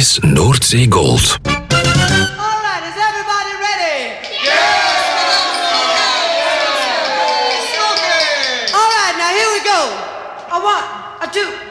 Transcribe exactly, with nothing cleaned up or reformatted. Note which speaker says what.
Speaker 1: is Noordzee Gold.
Speaker 2: Alright, is everybody ready? Yeah! Alright, now here we go. A one, a two.